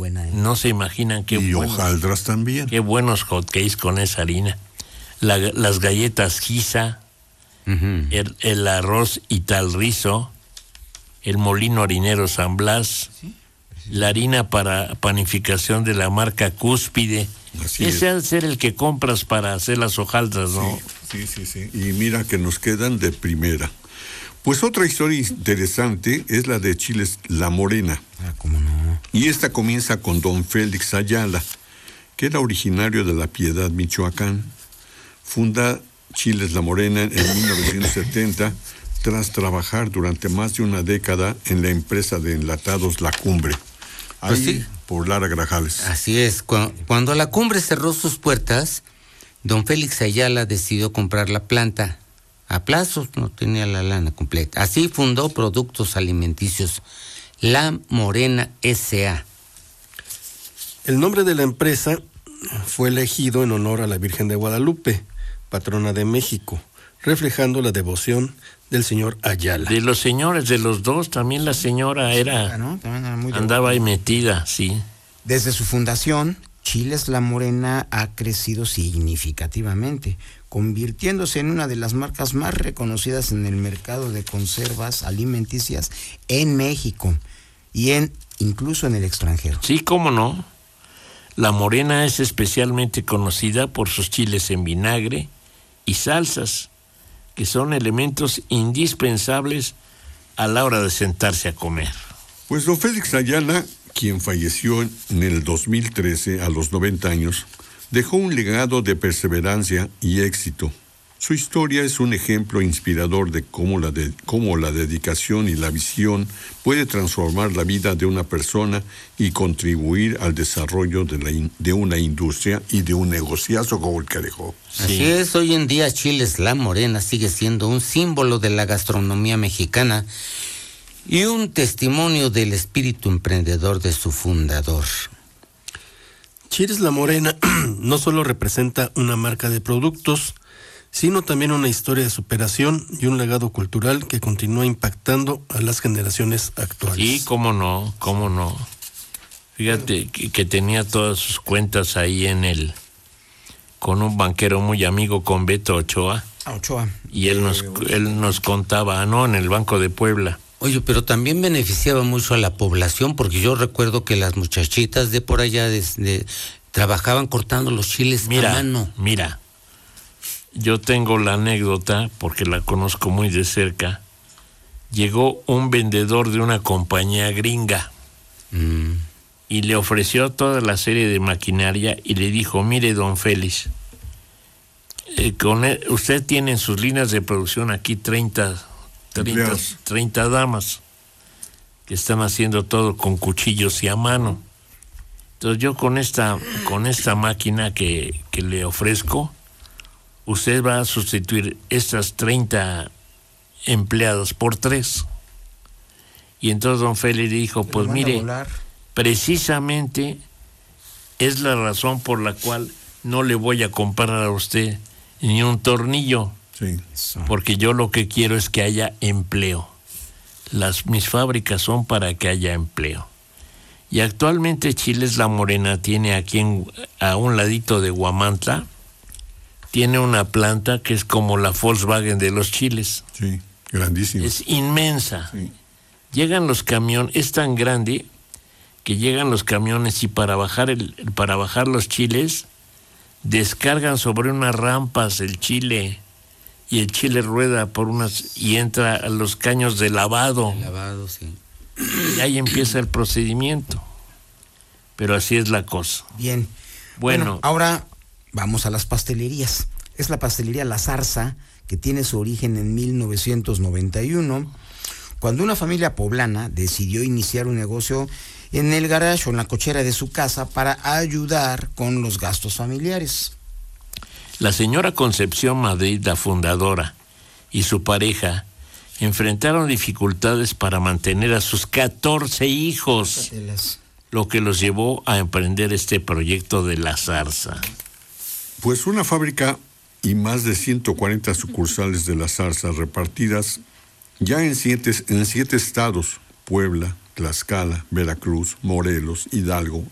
buena, ¿eh? No se imaginan qué y buenos. hojaldras también. Qué buenos hotcakes con esa harina. Las galletas Giza, el arroz Italrizo, el molino harinero San Blas, la harina para panificación de la marca Cúspide. Ese ha de ser el que compras para hacer las hojaldras, ¿no? Sí. Y mira que nos quedan de primera. Pues otra historia interesante es la de Chiles La Morena. ¿Cómo no? Y esta comienza con don Félix Ayala, que era originario de La Piedad, Michoacán. Funda Chiles La Morena en 1970, tras trabajar durante más de una década en la empresa de enlatados La Cumbre. Ahí, Pues sí. por Lara Grajales. Así es. Cuando La Cumbre cerró sus puertas, don Félix Ayala decidió comprar la planta. A plazos, no tenía la lana completa. Así fundó Productos Alimenticios La Morena S.A. El nombre de la empresa fue elegido en honor a la Virgen de Guadalupe, patrona de México, reflejando la devoción del señor Ayala. De los señores, de los dos, también la señora ¿No? También era muy andaba ahí metida, sí. Desde su fundación, Chiles La Morena ha crecido significativamente, convirtiéndose en una de las marcas más reconocidas en el mercado de conservas alimenticias en México y incluso en el extranjero. Sí, cómo no. La Morena es especialmente conocida por sus chiles en vinagre y salsas, que son elementos indispensables a la hora de sentarse a comer. Pues don Félix Ayala, quien falleció en el 2013 a los 90 años, dejó un legado de perseverancia y éxito. Su historia es un ejemplo inspirador de cómo la dedicación y la visión puede transformar la vida de una persona y contribuir al desarrollo de una industria y de un negociazo como el que dejó. Así es, hoy en día Chiles La Morena sigue siendo un símbolo de la gastronomía mexicana y un testimonio del espíritu emprendedor de su fundador. Chiles La Morena no solo representa una marca de productos, sino también una historia de superación y un legado cultural que continúa impactando a las generaciones actuales. Sí, cómo no. Fíjate que tenía todas sus cuentas ahí con un banquero muy amigo, con Beto Ochoa. Ochoa. Y él nos contaba, en el Banco de Puebla. Oye, pero también beneficiaba mucho a la población, porque yo recuerdo que las muchachitas de por allá trabajaban cortando los chiles a mano. Mira, yo tengo la anécdota, porque la conozco muy de cerca. Llegó un vendedor de una compañía gringa y le ofreció toda la serie de maquinaria y le dijo: mire, don Félix, usted tiene en sus líneas de producción aquí 30 damas que están haciendo todo con cuchillos y a mano. Entonces yo con esta máquina que le ofrezco, usted va a sustituir estas 30 empleados por 3. Y entonces don Félix dijo: pues mire, precisamente es la razón por la cual no le voy a comprar a usted ni un tornillo. Sí. Porque yo lo que quiero es que haya empleo. Mis fábricas son para que haya empleo. Y actualmente Chiles La Morena tiene aquí a un ladito de Huamantla, tiene una planta que es como la Volkswagen de los chiles. Sí, grandísima. Es inmensa. Sí. Llegan los camiones, es tan grande que llegan los camiones y para bajar los chiles descargan sobre unas rampas el chile. Y el chile rueda y entra a los caños de lavado. Sí. Y ahí empieza el procedimiento. Pero así es la cosa. Bien. Bueno, ahora vamos a las pastelerías. Es la pastelería La Zarza, que tiene su origen en 1991, cuando una familia poblana decidió iniciar un negocio en el garage o en la cochera de su casa para ayudar con los gastos familiares. La señora Concepción Madrid, la fundadora, y su pareja enfrentaron dificultades para mantener a sus 14 hijos, lo que los llevó a emprender este proyecto de La Zarza. Pues una fábrica y más de 140 sucursales de La Zarza repartidas ya en 7 estados: Puebla, Tlaxcala, Veracruz, Morelos, Hidalgo,